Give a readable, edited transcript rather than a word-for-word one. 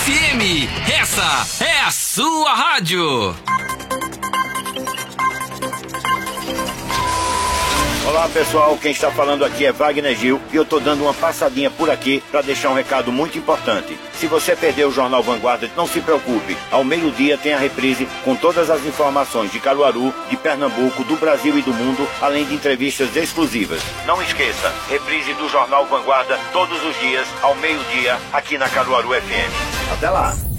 FM, essa é a sua rádio. Olá pessoal, quem está falando aqui é Wagner Gil e eu tô dando uma passadinha por aqui para deixar um recado muito importante. Se você perdeu o Jornal Vanguarda, não se preocupe. Ao meio-dia tem a reprise com todas as informações de Caruaru, de Pernambuco, do Brasil e do mundo, além de entrevistas exclusivas. Não esqueça, reprise do Jornal Vanguarda todos os dias, ao meio-dia, aqui na Caruaru FM. Até lá!